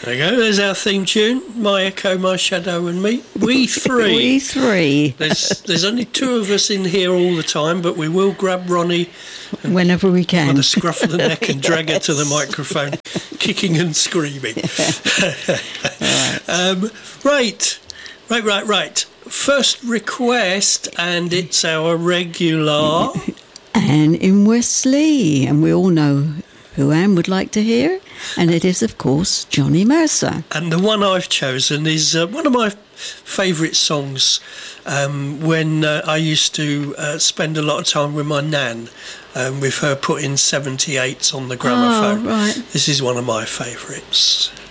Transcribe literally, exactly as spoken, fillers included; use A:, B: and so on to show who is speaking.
A: There you go, there's our theme tune. My Echo, My Shadow and Me. We three.
B: We three.
A: There's there's only two of us in here all the time, but we will grab Ronnie
B: whenever we can.
A: by the scruff of the neck and drag her to the microphone, kicking and screaming. um, right, right, right, right. First request, and it's our regular...
B: Anne in Westleigh, and we all know who Anne would like to hear, and it is, of course, Johnny Mercer.
A: And the one I've chosen is uh, one of my favourite songs um, when uh, I used to uh, spend a lot of time with my nan, um, with her putting seventy-eights on the gramophone.
B: Oh, right.
A: This is one of my favourites.